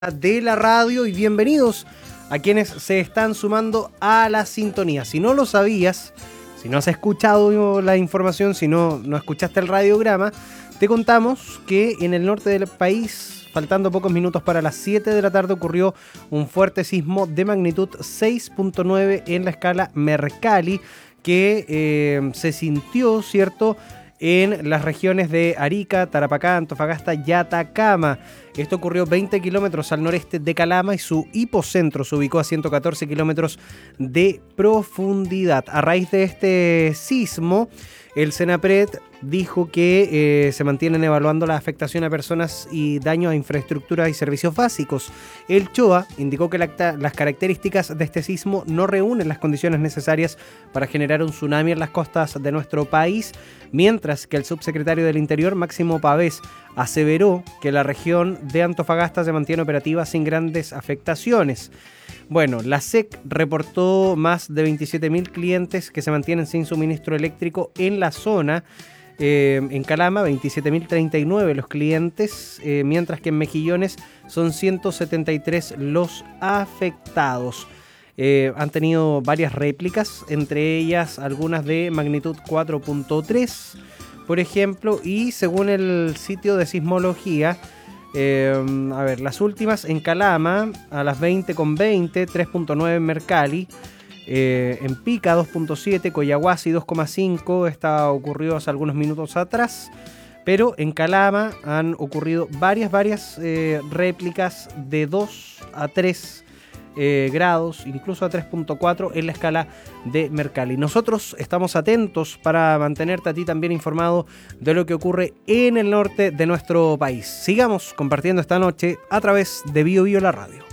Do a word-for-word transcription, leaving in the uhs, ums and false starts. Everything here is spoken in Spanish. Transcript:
De la radio y bienvenidos a quienes se están sumando a la sintonía. Si no lo sabías, si no has escuchado la información, si no, no escuchaste el radiograma, te contamos que en el norte del país, faltando pocos minutos para las siete de la tarde, ocurrió un fuerte sismo de magnitud seis punto nueve en la escala Mercalli que eh, se sintió, ¿cierto?, en las regiones de Arica, Tarapacá, Antofagasta y Atacama. Esto ocurrió veinte kilómetros al noreste de Calama y su hipocentro se ubicó a ciento catorce kilómetros de profundidad. A raíz de este sismo, el Senapred dijo que eh, se mantienen evaluando la afectación a personas y daño a infraestructura y servicios básicos. El CHOA indicó que la, las características de este sismo no reúnen las condiciones necesarias para generar un tsunami en las costas de nuestro país, mientras que el subsecretario del Interior, Máximo Pavés, aseveró que la región de Antofagasta se mantiene operativa sin grandes afectaciones. Bueno, la S E C reportó más de veintisiete mil clientes que se mantienen sin suministro eléctrico en la zona. Eh, en Calama, veintisiete mil treinta y nueve los clientes, eh, mientras que en Mejillones son ciento setenta y tres los afectados. Eh, han tenido varias réplicas, entre ellas algunas de magnitud cuatro punto tres, por ejemplo, y según el sitio de sismología, eh, a ver, las últimas en Calama, a las veinte con veinte, tres punto nueve en Mercalli, eh, en Pica dos punto siete, Coyahuasi dos coma cinco, esta ocurrió hace algunos minutos atrás, pero en Calama han ocurrido varias, varias eh, réplicas de dos a tres Eh, grados, incluso a tres punto cuatro en la escala de Mercalli. Nosotros estamos atentos para mantenerte a ti también informado de lo que ocurre en el norte de nuestro país. Sigamos compartiendo esta noche a través de Bio Bio la radio.